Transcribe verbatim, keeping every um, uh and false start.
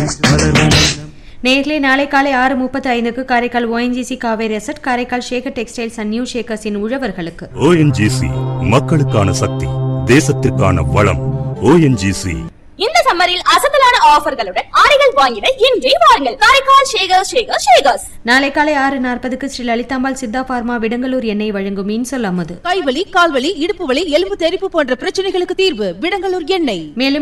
நேர்களே நாளை காலை ஆறு முப்பத்தி ஐந்துக்கு Karaikal ONGC Kaveri asset, Karaikal Shekar textiles and new ஷேக்கர்ஸின் உழவர்களுக்கு. ஓஎன்ஜிசி மக்களுக்கான சக்தி, தேசத்திற்கான வளம். ஓஎன்ஜிசி இந்த சம்மரில் அசத்தலான ஆஃபர்களுடன் ஆடைகள் வாங்கிட இன்றே வாருங்கள். காரைக்கால் ஷேகர் ஷேகர் ஷேகர்ஸ். நாளை காலை ஆறு நாற்பதுக்கு ஸ்ரீ லலிதாம்பாள் சித்தா பார்மா விடங்கலூர் எண்ணெய் வழங்கும் இன்சொல் அமுது. கைவலி, கால்வலி, இடுப்பு வலி, எலும்பு தெறிப்பு போன்ற பிரச்சனைகளுக்கு தீர்வு விடங்கலூர் எண்ணெய். மேலும்